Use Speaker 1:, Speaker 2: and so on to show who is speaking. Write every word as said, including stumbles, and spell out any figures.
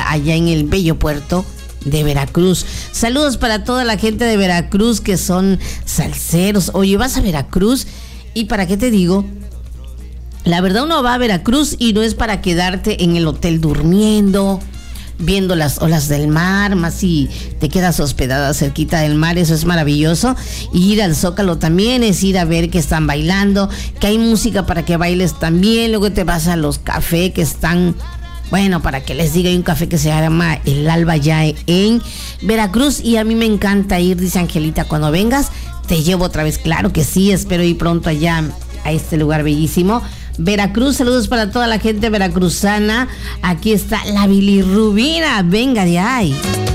Speaker 1: día allá en el bello puerto de Veracruz. Saludos para toda la gente de Veracruz que son salseros. Oye, vas a Veracruz y ¿para qué te digo? La verdad, uno va a Veracruz y no es para quedarte en el hotel durmiendo, viendo las olas del mar, más si te quedas hospedada cerquita del mar, eso es maravilloso. Y ir al Zócalo también es ir a ver que están bailando, que hay música para que bailes también. Luego te vas a los cafés que están, bueno, para que les diga, hay un café que se llama El Alba ya en Veracruz y a mí me encanta ir, dice Angelita, cuando vengas te llevo otra vez, claro que sí, espero ir pronto allá a este lugar bellísimo. Veracruz, saludos para toda la gente veracruzana. Aquí está la bilirrubina, venga de ahí.